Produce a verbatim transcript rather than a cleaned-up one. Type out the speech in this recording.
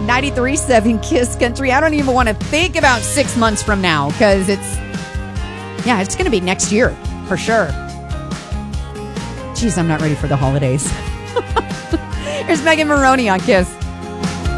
ninety-three point seven Kiss Country. I don't even want to think about six months from now because it's, yeah, it's going to be next year for sure. Jeez, I'm not ready for the holidays. Here's Megan Maroney on Kiss.